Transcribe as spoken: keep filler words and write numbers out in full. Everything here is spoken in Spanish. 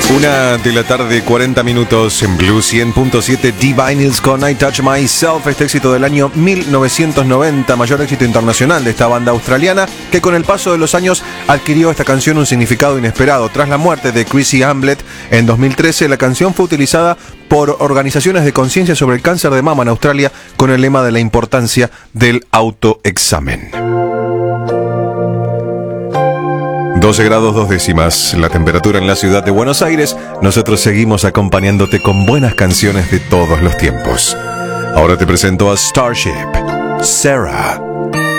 Una de la tarde, cuarenta minutos en Blue cien punto siete. Divinyls con I Touch Myself, este éxito del año mil novecientos noventa, mayor éxito internacional de esta banda australiana, que con el paso de los años adquirió esta canción un significado inesperado. Tras la muerte de Chrissie Hamblet en dos mil trece, la canción fue utilizada por organizaciones de conciencia sobre el cáncer de mama en Australia con el lema de la importancia del autoexamen. doce grados dos décimas, la temperatura en la ciudad de Buenos Aires. Nosotros seguimos acompañándote con buenas canciones de todos los tiempos. Ahora te presento a Starship, Sarah.